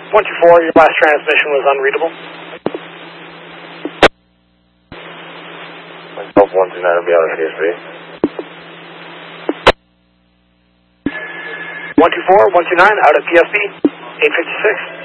124, your last transmission was unreadable. 129 will be out of TSB. 124, 129, out of TSB, 856.